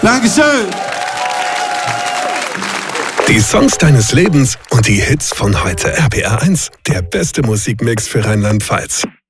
Dankeschön. Die Songs deines Lebens und die Hits von heute. RPR 1, der beste Musikmix für Rheinland-Pfalz.